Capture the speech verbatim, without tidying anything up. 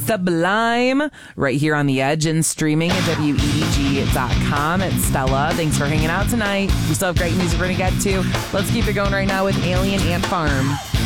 Sublime right here on The Edge and streaming at W E D G dot com. It's Stella. Thanks for hanging out tonight. We still have great music we're going to get to. Let's keep it going right now with Alien Ant Farm.